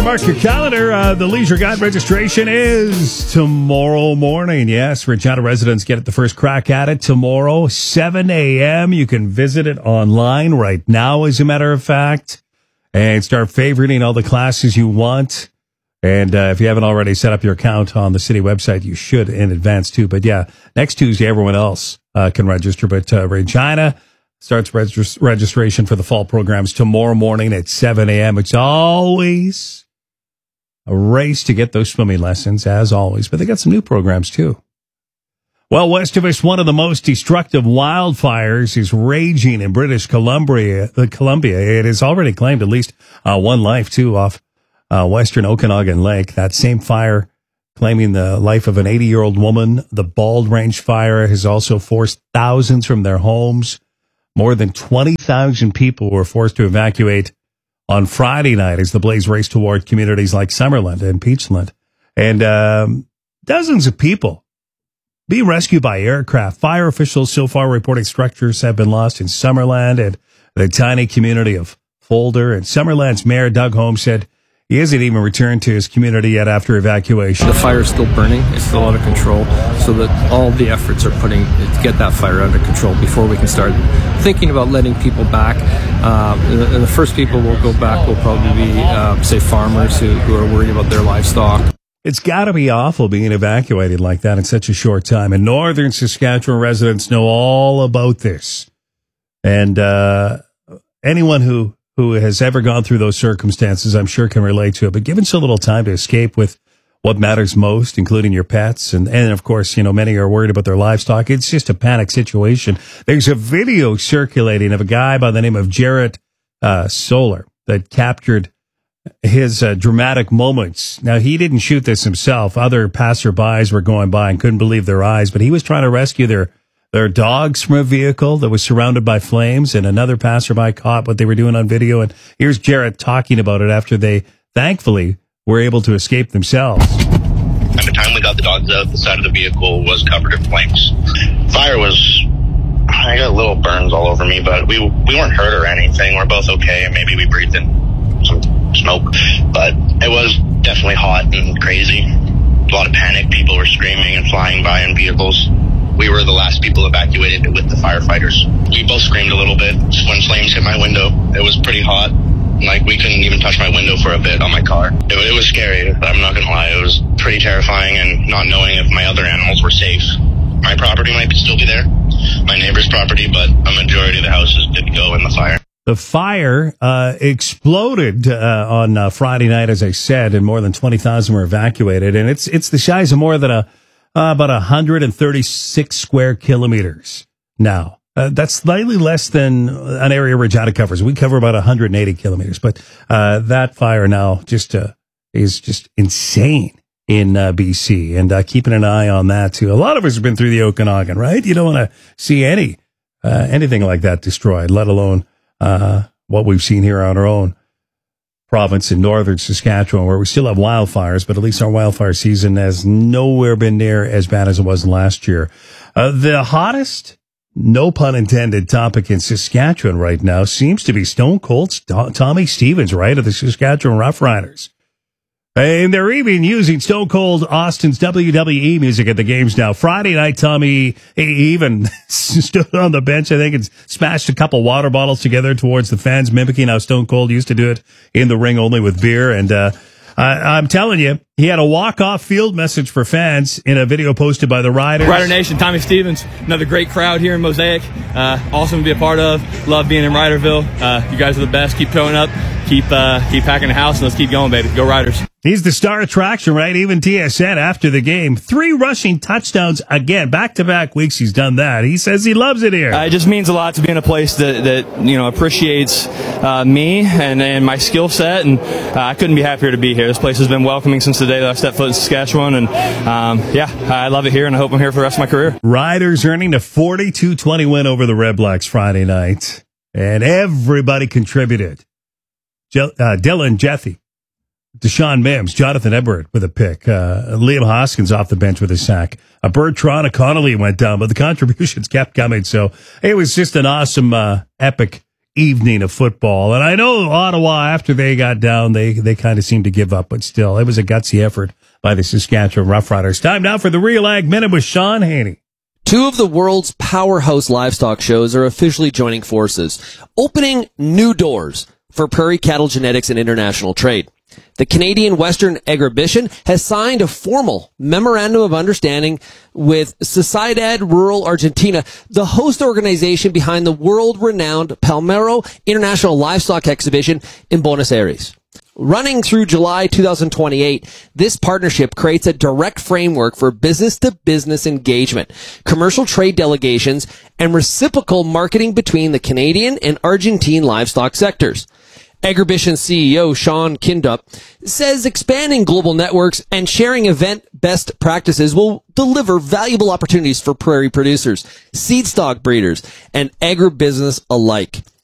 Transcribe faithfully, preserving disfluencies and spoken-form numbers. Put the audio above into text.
Mark your calendar. Uh, the Leisure Guide registration is tomorrow morning. Yes, Regina residents get it the first crack at it tomorrow, seven a.m. You can visit it online right now, as a matter of fact, and start favoriting all the classes you want. And uh, if you haven't already set up your account on the city website, you should in advance, too. But, yeah, next Tuesday, everyone else uh, can register. But uh, Regina starts regist- registration for the fall programs tomorrow morning at seven a.m. It's always a race to get those swimming lessons, as always. But they got some new programs, too. Well, west of us, one of the most destructive wildfires is raging in British Columbia. Uh, Columbia. It has already claimed at least uh, one life, too, off uh, western Okanagan Lake. That same fire claiming the life of an eighty-year-old woman. The Bald Range fire has also forced thousands from their homes. More than twenty thousand people were forced to evacuate on Friday night as the blaze raced toward communities like Summerland and Peachland. And um, dozens of people being rescued by aircraft. Fire officials so far reporting structures have been lost in Summerland and the tiny community of Folder. And Summerland's mayor, Doug Holmes, said he hasn't even returned to his community yet after evacuation. The fire is still burning. It's still out of control. So that all the efforts are putting to get that fire under control before we can start thinking about letting people back. Um, and, the, and the first people will go back will probably be, uh, say, farmers who, who are worried about their livestock. It's got to be awful being evacuated like that in such a short time. And northern Saskatchewan residents know all about this. And uh, anyone who who has ever gone through those circumstances, I'm sure can relate to it. But given so little time to escape with what matters most, including your pets, and, and of course, you know, many are worried about their livestock. It's just a panic situation. There's a video circulating of a guy by the name of Jarrett uh, Solar that captured his uh, dramatic moments. Now, he didn't shoot this himself. Other passerbys were going by and couldn't believe their eyes, but he was trying to rescue their There are dogs from a vehicle that was surrounded by flames, and another passerby caught what they were doing on video. And here's Jarrett talking about it after they, thankfully, were able to escape themselves. By the time we got the dogs out, the side of the vehicle was covered in flames. Fire was, I got little burns all over me, but we we weren't hurt or anything. We're both okay, and maybe we breathed in some smoke. But it was definitely hot and crazy. A lot of panic. People were screaming and flying by in vehicles. We were the last people evacuated with the firefighters. We both screamed a little bit when flames hit my window. It was pretty hot. Like, we couldn't even touch my window for a bit on my car. It, it was scary. I'm not going to lie. It was pretty terrifying, and not knowing if my other animals were safe. My property might still be there, my neighbor's property, but a majority of the houses did go in the fire. The fire uh, exploded uh, on uh, Friday night, as I said, and more than twenty thousand were evacuated. And it's it's the size of more than a Uh, about one hundred thirty-six square kilometers now. Uh, that's slightly less than an area Regina covers. We cover about one hundred eighty kilometers, but uh, that fire now just uh, is just insane in uh, B C, and uh, keeping an eye on that too. A lot of us have been through the Okanagan, right? You don't want to see any uh, anything like that destroyed, let alone uh, what we've seen here on our own province in northern Saskatchewan, where we still have wildfires, but at least our wildfire season has nowhere been near as bad as it was last year. Uh, the hottest, no pun intended, topic in Saskatchewan right now seems to be Stone Cold St- Tommy Stevens, right, of the Saskatchewan Roughriders. And they're even using Stone Cold Austin's W W E music at the games now. Friday night, Tommy he even stood on the bench, I think, and smashed a couple water bottles together towards the fans, mimicking how Stone Cold used to do it in the ring, only with beer. And uh, I, I'm telling you, he had a walk-off field message for fans in a video posted by the Riders. Rider Nation, Tommy Stevens, another great crowd here in Mosaic. Uh, awesome to be a part of. Love being in Riderville. Uh, you guys are the best. Keep showing up. Keep uh, keep packing the house, and let's keep going, baby. Go Riders. He's the star attraction, right? Even T S N after the game. Three rushing touchdowns again. Back-to-back weeks he's done that. He says he loves it here. Uh, it just means a lot to be in a place that, that you know, appreciates uh, me and, and my skill set, and uh, I couldn't be happier to be here. This place has been welcoming since the day that I stepped foot in Saskatchewan, and um, yeah, I love it here, and I hope I'm here for the rest of my career. Riders earning a forty-two twenty win over the Red Blacks Friday night, and everybody contributed. Je- uh, Dylan Jeffy, Deshaun Mims, Jonathan Ebert with a pick, uh, Liam Hoskins off the bench with a sack. A Bertrand Connolly went down, but the contributions kept coming. So it was just an awesome, uh, epic evening of football. And I know Ottawa, after they got down, they, they kind of seemed to give up, but still, it was a gutsy effort by the Saskatchewan Roughriders. Time now for the Real Ag Minute with Sean Haney. Two of the world's powerhouse livestock shows are officially joining forces, opening new doors for prairie cattle genetics and international trade. The Canadian Western Agribition has signed a formal memorandum of understanding with Sociedad Rural Argentina, the host organization behind the world-renowned Palmero International Livestock Exhibition in Buenos Aires. Running through July two thousand twenty-eight, this partnership creates a direct framework for business-to-business engagement, commercial trade delegations, and reciprocal marketing between the Canadian and Argentine livestock sectors. Agribition C E O Sean Kindup says expanding global networks and sharing event best practices will deliver valuable opportunities for prairie producers, seed stock breeders, and agribusiness alike.